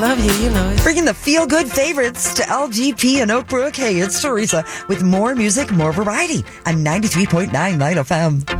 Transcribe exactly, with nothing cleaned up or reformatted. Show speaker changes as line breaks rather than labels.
love you, you know.
Bringing the feel-good favorites to L G P and Oakbrook. Hey, it's Teresa with more music, more variety on ninety-three point nine Light F M.